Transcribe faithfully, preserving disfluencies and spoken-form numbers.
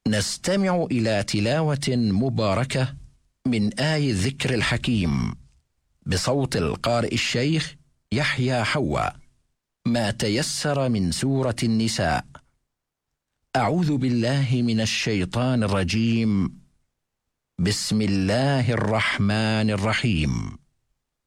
نستمع إلى تلاوة مباركة من آي الذكر الحكيم بصوت القارئ الشيخ يحيى حواء. ما تيسر من سورة النساء. أعوذ بالله من الشيطان الرجيم. بسم الله الرحمن الرحيم.